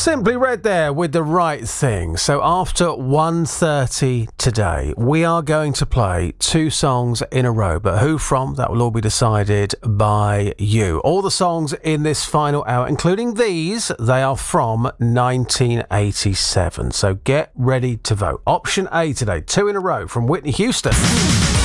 Simply Red there with The Right Thing. So after 1:30 today, we are going to play two songs in a row. But who from? That will all be decided by you. All the songs in this final hour, including these, they are from 1987. So get ready to vote. Option A today, two in a row from Whitney Houston.